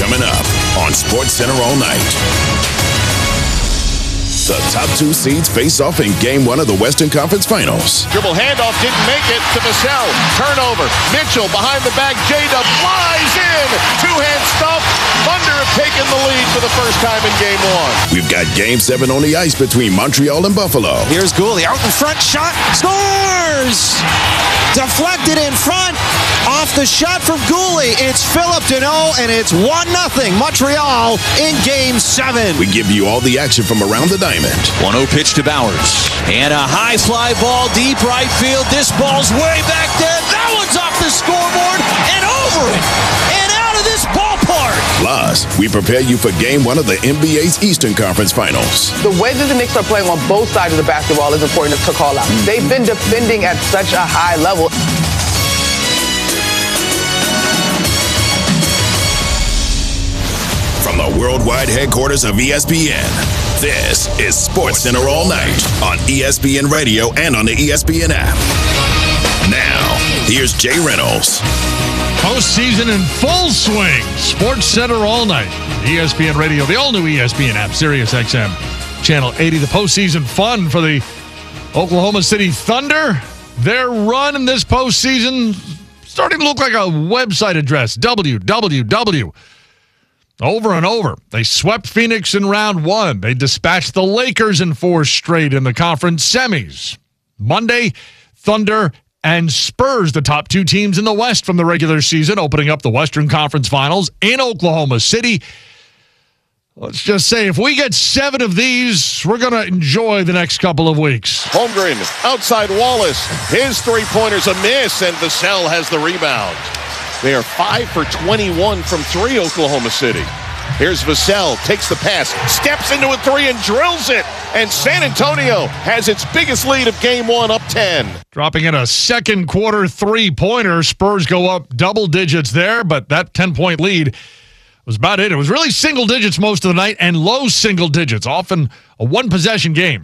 Coming up on SportsCenter All Night. The top two seeds face off in Game 1 of the Western Conference Finals. Dribble handoff, didn't make it to Vassell. Turnover. Mitchell behind the back. J-Dub flies in. Two-hand stuff. Thunder have taken the lead for the first time in Game 1. We've got Game 7 on the ice between Montreal and Buffalo. Here's Gooley out in front. Shot. Scores! Deflected in front. Off the shot from Gooley. It's Philip Deneau, and it's 1-0 Montreal in Game 7. We give you all the action from around the diamond. 1-0 pitch to Bowers. And a high fly ball, deep right field. This ball's way back there. That one's off the scoreboard and over it. And out of this ballpark. Plus, we prepare you for Game 1 of the NBA's Eastern Conference Finals. The way that the Knicks are playing on both sides of the basketball is important to call out. They've been defending at such a high level. From the worldwide headquarters of ESPN, this is SportsCenter All Night on ESPN Radio and on the ESPN app. Now, here's Jay Reynolds. Postseason in full swing. SportsCenter All Night. ESPN Radio, the all-new ESPN app, Sirius XM, Channel 80. The postseason fun for the Oklahoma City Thunder. Their run in this postseason starting to look like a website address, www. Over and over. They swept Phoenix in round 1. They dispatched the Lakers in 4 straight in the conference semis. Monday, Thunder and Spurs, the top 2 teams in the West from the regular season, opening up the Western Conference Finals in Oklahoma City. Let's just say if we get 7 of these, we're going to enjoy the next couple of weeks. Holmgren outside Wallace. His three-pointer's a miss, and Vassell has the rebound. They are 5 for 21 from 3, Oklahoma City. Here's Vassell, takes the pass, steps into a 3 and drills it. And San Antonio has its biggest lead of Game 1, up 10. Dropping in a second quarter three-pointer. Spurs go up double digits there, but that 10-point lead was about it. It was really single digits most of the night and low single digits, often a one-possession game.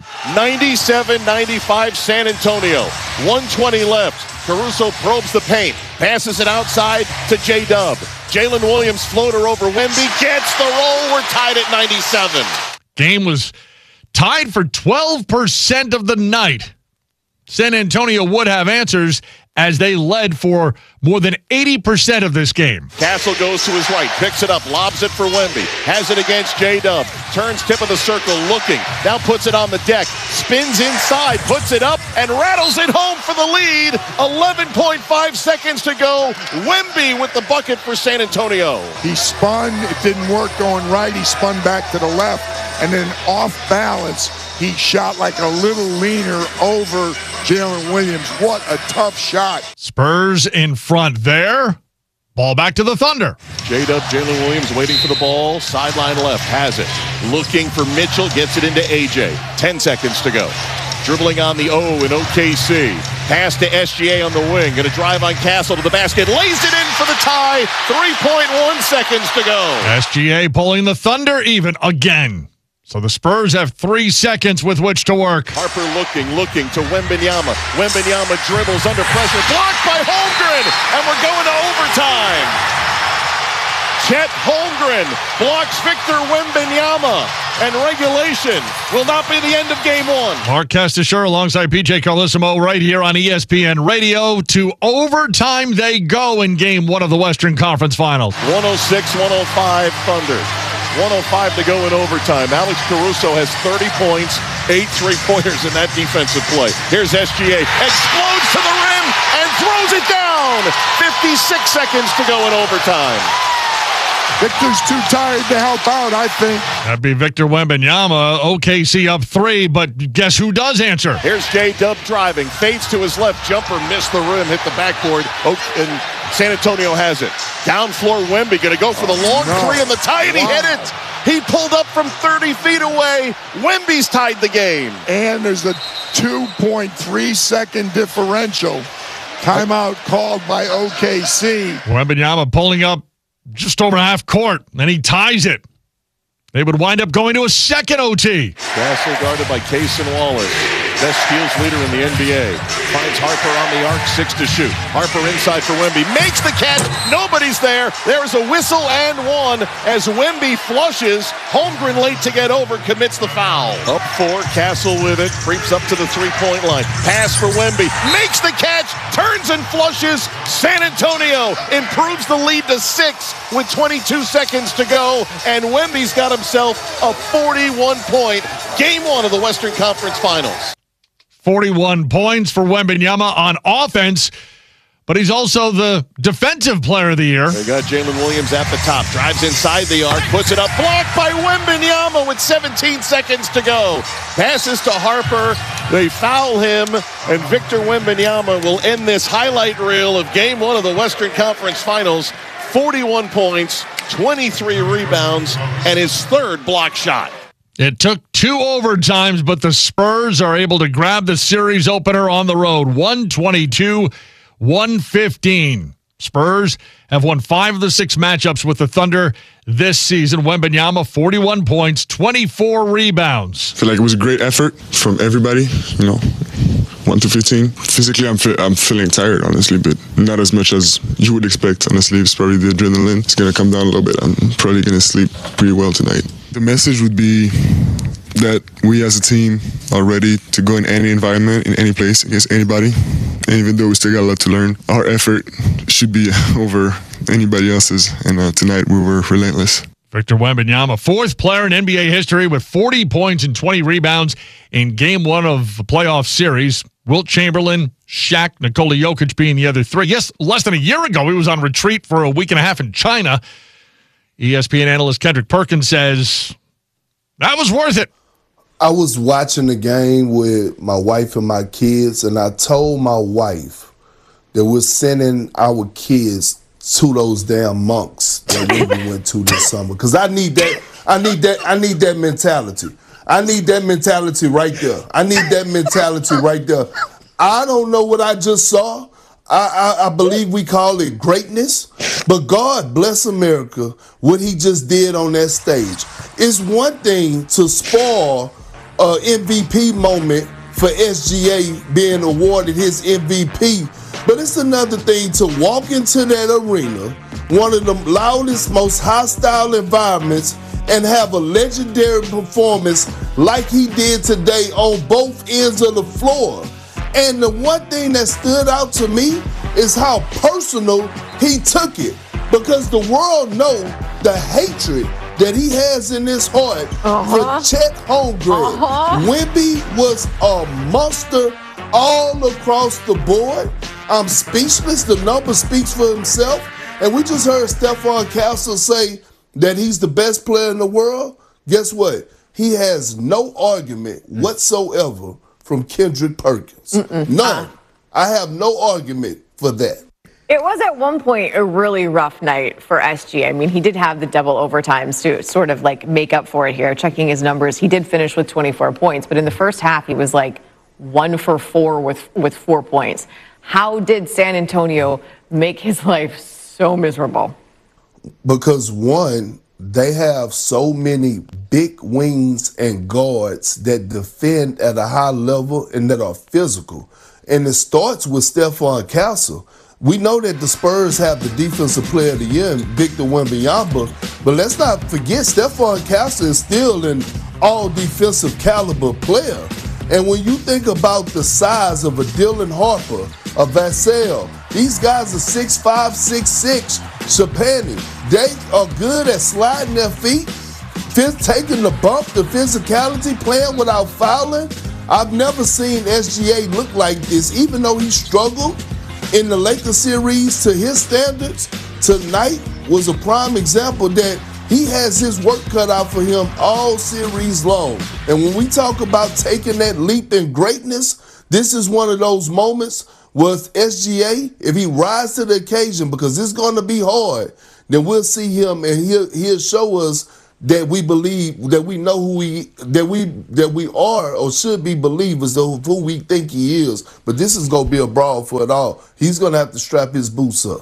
97-95 San Antonio. 1:20 left. Caruso probes the paint. Passes it outside to J-Dub. Jalen Williams floater over Wemby. Gets the roll. We're tied at 97. Game was tied for 12% of the night. San Antonio would have answers as they led for more than 80% of this game. Castle goes to his right, picks it up, lobs it for Wemby, has it against J-Dub, turns tip of the circle, looking, now puts it on the deck, spins inside, puts it up, and rattles it home for the lead. 11.5 seconds to go. Wemby with the bucket for San Antonio. He spun, it didn't work going right, he spun back to the left, and then off balance, he shot like a little leaner over Jalen Williams. What a tough shot. Spurs in front there. Ball back to the Thunder. J-Dub, Jalen Williams waiting for the ball. Sideline left, has it. Looking for Mitchell, gets it into AJ. 10 seconds to go. Dribbling on the O in OKC. Pass to SGA on the wing. Going to drive on Castle to the basket. Lays it in for the tie. 3.1 seconds to go. SGA pulling the Thunder even again. So the Spurs have 3 seconds with which to work. Harper looking to Wembanyama. Wembanyama dribbles under pressure. Blocked by Holmgren. And we're going to overtime. Chet Holmgren blocks Victor Wembanyama. And regulation will not be the end of Game 1. Mark Castasher alongside PJ Carlissimo right here on ESPN Radio. To overtime they go in Game 1 of the Western Conference Finals. 106-105 Thunder. 105 to go in overtime. Alex Caruso has 30 points, 8 3-pointers in that defensive play. Here's SGA. Explodes to the rim and throws it down. 56 seconds to go in overtime. Victor's too tired to help out, I think. That'd be Victor Wembanyama. OKC up 3, but guess who does answer? Here's J-Dub driving. Fades to his left. Jumper missed the rim, hit the backboard. And San Antonio has it. Down floor, Wemby going to go for the long 3 on the tie, and he hit it. He pulled up from 30 feet away. Wemby's tied the game. And there's a 2.3-second differential. Timeout called by OKC. Wembanyama pulling up just over half court, and he ties it. They would wind up going to a second OT. Castle guarded by Cason Wallace. best steals leader in the NBA. Finds Harper on the arc, 6 to shoot. Harper inside for Wemby, makes the catch. Nobody's there. There is a whistle and one as Wemby flushes. Holmgren late to get over, commits the foul. Up 4, Castle with it, creeps up to the three-point line. Pass for Wemby, makes the catch, turns and flushes. San Antonio improves the lead to 6 with 22 seconds to go, and Wemby's got himself a 41-point Game 1 of the Western Conference Finals. 41 points for Wembanyama on offense, but he's also the defensive player of the year. They got Jalen Williams at the top, drives inside the arc, puts it up, blocked by Wembanyama with 17 seconds to go. Passes to Harper, they foul him, and Victor Wembanyama will end this highlight reel of Game 1 of the Western Conference Finals. 41 points, 23 rebounds, and his third block shot. It took 2 overtimes, but the Spurs are able to grab the series opener on the road, 122-115. Spurs have won 5 of the 6 matchups with the Thunder this season. Wembanyama, 41 points, 24 rebounds. I feel like it was a great effort from everybody, 1 to 15. Physically, I'm feeling tired, honestly, but not as much as you would expect, honestly. It's probably the adrenaline. It's going to come down a little bit. I'm probably going to sleep pretty well tonight. The message would be that we as a team are ready to go in any environment, in any place, against anybody. And even though we still got a lot to learn, our effort should be over anybody else's. And tonight we were relentless. Victor Wembanyama, 4th player in NBA history with 40 points and 20 rebounds in Game 1 of the playoff series. Wilt Chamberlain, Shaq, Nikola Jokic being the other 3. Yes, less than a year ago, he was on retreat for a week and a half in China. ESPN analyst Kendrick Perkins says, that was worth it. I was watching the game with my wife and my kids, and I told my wife that we're sending our kids to those damn monks that we went to this summer. Because I need that mentality. I need that mentality right there. I don't know what I just saw. I believe we call it greatness, but God bless America, what he just did on that stage. It's one thing to spoil an MVP moment for SGA being awarded his MVP, but it's another thing to walk into that arena, one of the loudest, most hostile environments, and have a legendary performance like he did today on both ends of the floor. And the one thing that stood out to me is how personal he took it, because the world know the hatred that he has in his heart for Chet Holmgren. Wemby was a monster all across the board. I'm speechless. The number speaks for himself. And we just heard Stephon Castle say that he's the best player in the world. Guess what? He has no argument whatsoever from Kendrick Perkins. None. I have no argument for that. It was at one point a really rough night for SGA. I mean, he did have the double overtimes to sort of like make up for it here. Checking his numbers, he did finish with 24 points, but in the first half, he was like 1 for 4 with 4 points. How did San Antonio make his life so miserable? Because one, they have so many big wings and guards that defend at a high level and that are physical. And it starts with Stephon Castle. We know that the Spurs have the defensive player of the year, Victor Wembanyama, but let's not forget Stephon Castle is still an all-defensive caliber player. And when you think about the size of a Dylan Harper, a Vassell, these guys are 6'5", 6'6", Chapani. They are good at sliding their feet, taking the bump, the physicality, playing without fouling. I've never seen SGA look like this, even though he struggled in the Lakers series to his standards. Tonight was a prime example that he has his work cut out for him all series long. And when we talk about taking that leap in greatness, this is one of those moments where SGA, if he rises to the occasion, because it's going to be hard, then we'll see him and he'll show us that we believe, that we know that we are or should be believers of who we think he is. But this is going to be a brawl for it all. He's going to have to strap his boots up.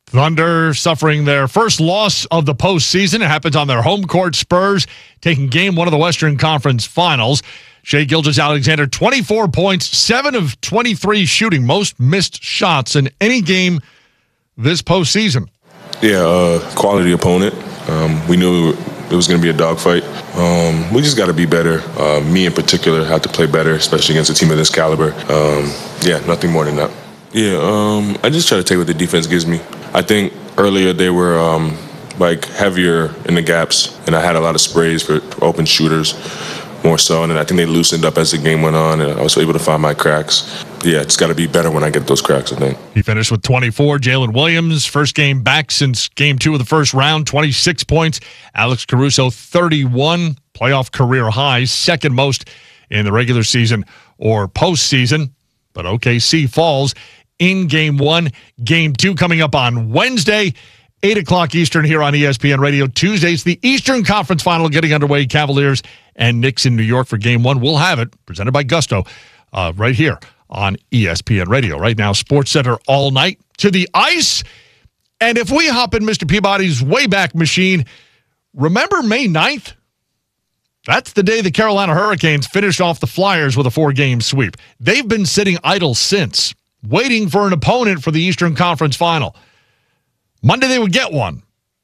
Thunder suffering their first loss of the postseason. It happens on their home court. Spurs taking game one of the Western Conference Finals. Shai Gilgeous-Alexander, 24 points, 7 of 23 shooting, most missed shots in any game this postseason. Yeah, quality opponent. We knew it was going to be a dogfight. We just got to be better. Me in particular had to play better, especially against a team of this caliber. Nothing more than that. Yeah, I just try to take what the defense gives me. I think earlier they were heavier in the gaps, and I had a lot of sprays for open shooters more so, and then I think they loosened up as the game went on, and I was able to find my cracks. Yeah, it's got to be better when I get those cracks, I think. He finished with 24. Jalen Williams, first game back since game 2 of the first round, 26 points. Alex Caruso, 31, playoff career high, second most in the regular season or postseason. But OKC falls in game 1. Game 2 coming up on Wednesday, 8 o'clock Eastern here on ESPN Radio. Tuesday's the Eastern Conference Final getting underway. Cavaliers and Knicks in New York for game 1. We'll have it presented by Gusto right here on ESPN Radio. Right now, SportsCenter all night to the ice. And if we hop in Mr. Peabody's Wayback Machine, remember May 9th? That's the day the Carolina Hurricanes finished off the Flyers with a 4-game sweep. They've been sitting idle since, waiting for an opponent for the Eastern Conference Final. Monday they would get one.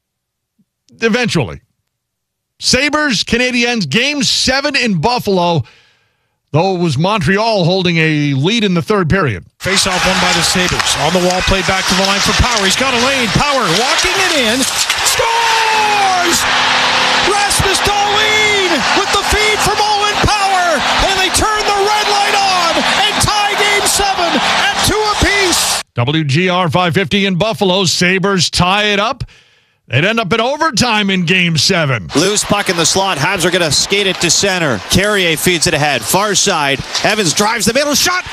Eventually. Sabres, Canadiens, Game 7 in Buffalo, though it was Montreal holding a lead in the third period. Face-off won by the Sabres. On the wall, played back to the line for Power. He's got a lane. Power walking it in. Scores! Rasmus Dahlin with the feed from Owen Power. And they turn the red light on and tie Game 7 at 2 apiece. WGR 550 in Buffalo. Sabres tie it up. They'd end up in overtime in Game 7. Loose puck in the slot. Habs are going to skate it to center. Carrier feeds it ahead. Far side. Evans drives the middle. Shot.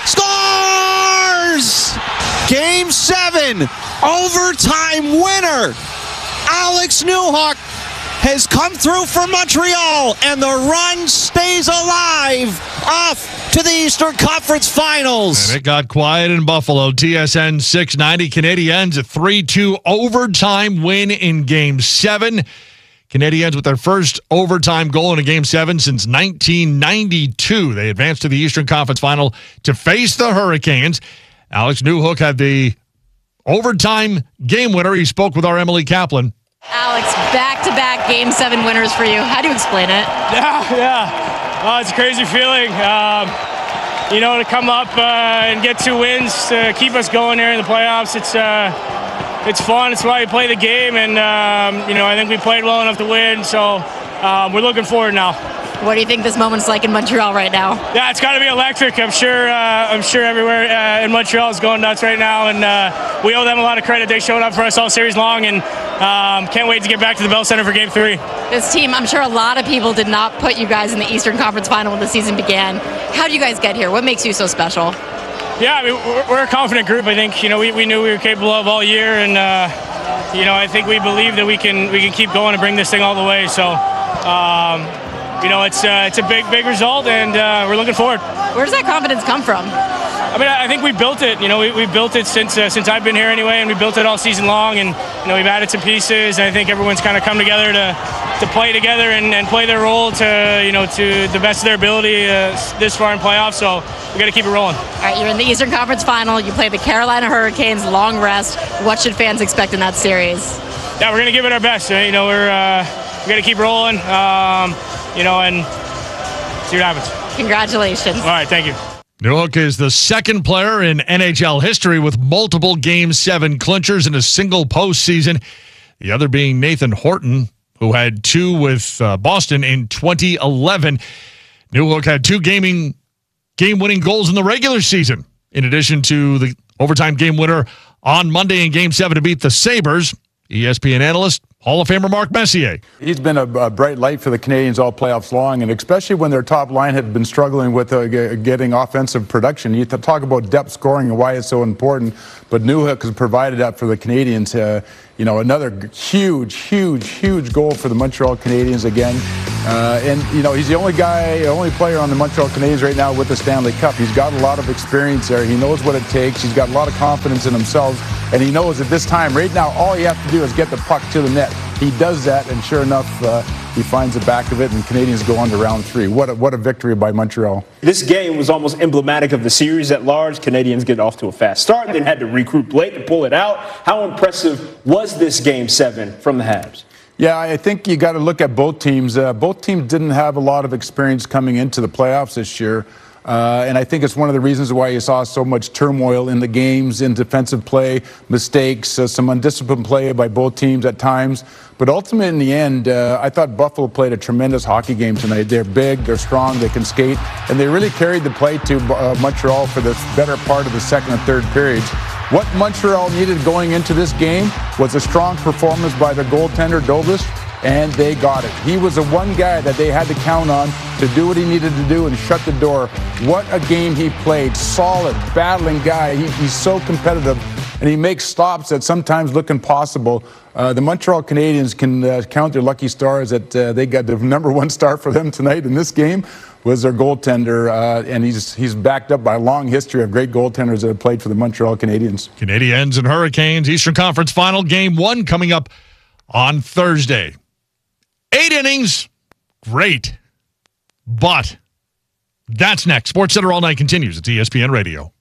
Scores! Game 7. Overtime winner. Alex Newhook has come through for Montreal, and the run stays alive off to the Eastern Conference Finals. And it got quiet in Buffalo. TSN 690. Canadiens a 3-2 overtime win in Game 7. Canadiens with their first overtime goal in a Game 7 since 1992. They advanced to the Eastern Conference Final to face the Hurricanes. Alex Newhook had the overtime game winner. He spoke with our Emily Kaplan. Alex, back-to-back Game 7 winners for you. How do you explain it? Yeah. Oh, it's a crazy feeling. To come up and get 2 wins to keep us going there in the playoffs, it's fun. It's why we play the game, and I think we played well enough to win. So we're looking forward now. What do you think this moment's like in Montreal right now? Yeah, it's got to be electric. I'm sure everywhere in Montreal is going nuts right now, and we owe them a lot of credit. They showed up for us all series long, and can't wait to get back to the Bell Center for Game 3. This team, I'm sure a lot of people did not put you guys in the Eastern Conference Final when the season began. How did you guys get here? What makes you so special? Yeah, I mean, we're a confident group. I think we knew we were capable of all year, and I think we believe that we can keep going and bring this thing all the way. So. It's a big result, and we're looking forward. Where does that confidence come from? I mean, I think we built it. We built it since I've been here anyway, and we built it all season long. And we've added some pieces, and I think everyone's kind of come together to play together and play their role to the best of their ability this far in playoffs. So we got to keep it rolling. All right, you're in the Eastern Conference Final. You play the Carolina Hurricanes, long rest. What should fans expect in that series? Yeah, we're gonna give it our best. We got to keep rolling. And see what happens. Congratulations. All right, thank you. Newhook is the second player in NHL history with multiple Game 7 clinchers in a single postseason. The other being Nathan Horton, who had 2 with Boston in 2011. Newhook had 2 game-winning goals in the regular season, in addition to the overtime game winner on Monday in Game 7 to beat the Sabres. ESPN analyst, Hall of Famer Mark Messier. He's been a bright light for the Canadiens all playoffs long, and especially when their top line had been struggling with getting offensive production. You talk about depth scoring and why it's so important, but Newhook has provided that for the Canadiens. Another huge goal for the Montreal Canadiens again. And, he's the only player on the Montreal Canadiens right now with the Stanley Cup. He's got a lot of experience there. He knows what it takes. He's got a lot of confidence in himself. And he knows at this time, right now, all he has to do is get the puck to the net. He does that, and sure enough, he finds the back of it, and Canadians go on to round 3. What a victory by Montreal. This game was almost emblematic of the series at large. Canadians get off to a fast start, then had to regroup late to pull it out. How impressive was this Game 7 from the Habs? Yeah, I think you got to look at both teams. Both teams didn't have a lot of experience coming into the playoffs this year. And I think it's one of the reasons why you saw so much turmoil in the games, in defensive play, mistakes, some undisciplined play by both teams at times. But ultimately, in the end, I thought Buffalo played a tremendous hockey game tonight. They're big, they're strong, they can skate, and they really carried the play to Montreal for the better part of the second and third periods. What Montreal needed going into this game was a strong performance by their goaltender, Dobis, and they got it. He was the one guy that they had to count on to do what he needed to do and shut the door. What a game he played. Solid, battling guy. He's so competitive, and he makes stops that sometimes look impossible. The Montreal Canadiens can count their lucky stars that they got the number one star for them tonight in this game was their goaltender, and he's backed up by a long history of great goaltenders that have played for the Montreal Canadiens. Canadiens and Hurricanes, Eastern Conference Final, Game 1 coming up on Thursday. 8 innings, great. But that's next. SportsCenter All Night continues at ESPN Radio.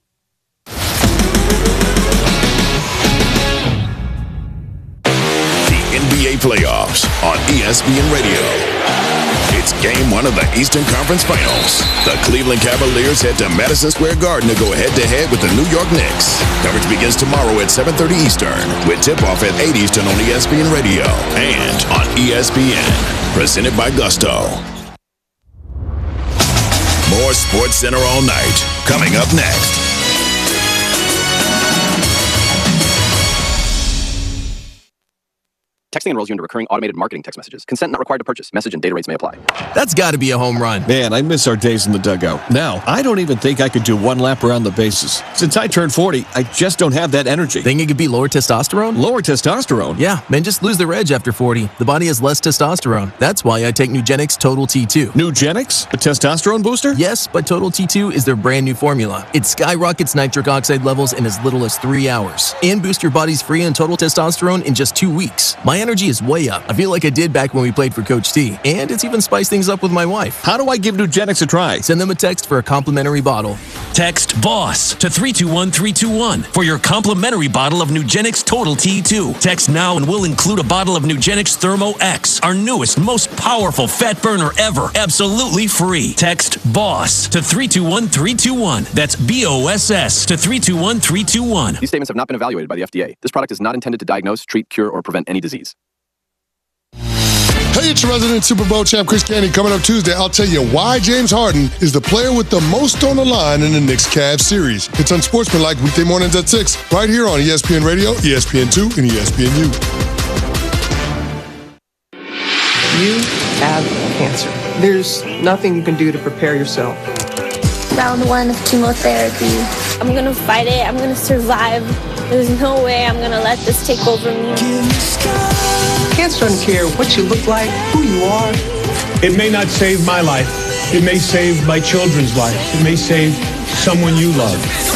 The NBA playoffs on ESPN Radio. It's Game 1 of the Eastern Conference Finals. The Cleveland Cavaliers head to Madison Square Garden to go head-to-head with the New York Knicks. Coverage begins tomorrow at 7:30 Eastern, with tip-off at 8 Eastern on ESPN Radio and on ESPN. Presented by Gusto. More SportsCenter All Night coming up next. Texting enrolls you into recurring automated marketing text messages. Consent not required to purchase. Message and data rates may apply. That's got to be a home run. Man, I miss our days in the dugout. Now, I don't even think I could do one lap around the bases. Since I turned 40, I just don't have that energy. Think it could be lower testosterone? Lower testosterone? Yeah, men just lose their edge after 40. The body has less testosterone. That's why I take Nugenix Total T2. Nugenix? A testosterone booster? Yes, but Total T2 is their brand new formula. It skyrockets nitric oxide levels in as little as 3 hours and boosts your body's free and total testosterone in just 2 weeks. My energy is way up. I feel like I did back when we played for Coach T, and it's even spiced things up with my wife. How do I give Nugenix a try? Send them a text for a complimentary bottle. Text BOSS to 321-321 for your complimentary bottle of Nugenix Total T2. Text now and we'll include a bottle of Nugenix Thermo X, our newest, most powerful fat burner ever, absolutely free. Text BOSS to 321-321. That's BOSS to 321-321. These statements have not been evaluated by the FDA. This product is not intended to diagnose, treat, cure, or prevent any disease. Hey, it's your resident Super Bowl champ, Chris Canty. Coming up Tuesday, I'll tell you why James Harden is the player with the most on the line in the Knicks-Cavs series. It's Unsportsmanlike weekday mornings at 6, right here on ESPN Radio, ESPN2, and ESPNU. You have cancer. There's nothing you can do to prepare yourself. Round 1 of chemotherapy. I'm gonna fight it. I'm gonna survive. There's no way I'm gonna let this take over me. Cancer doesn't care what you look like, who you are. It may not save my life. It may save my children's life. It may save someone you love.